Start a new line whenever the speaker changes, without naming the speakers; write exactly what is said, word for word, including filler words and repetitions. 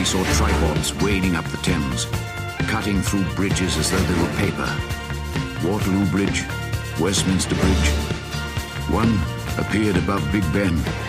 we saw tripods wading up the Thames, cutting through bridges as though they were paper. Waterloo Bridge, Westminster Bridge. One appeared above Big Ben,